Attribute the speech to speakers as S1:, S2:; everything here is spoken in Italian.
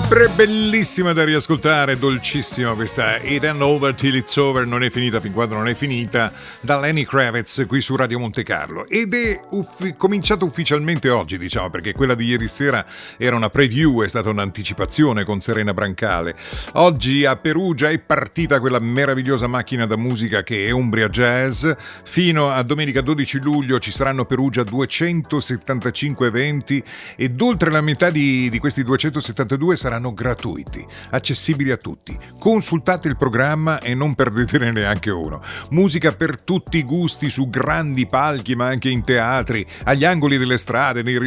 S1: Bellissima da riascoltare, dolcissima questa It Ain't Over Till It's Over, non è finita fin quando non è finita, da Lenny Kravitz qui su Radio Monte Carlo, ed è cominciato ufficialmente oggi, diciamo, perché quella di ieri sera era una preview, è stata un'anticipazione con Serena Brancale. Oggi a Perugia è partita quella meravigliosa macchina da musica che è Umbria Jazz. Fino a domenica 12 luglio ci saranno a Perugia 275 eventi ed oltre la metà di questi 272 saranno gratuiti, accessibili a tutti. Consultate il programma e non perdetene neanche uno. Musica per tutti i gusti, su grandi palchi ma anche in teatri, agli angoli delle strade, nei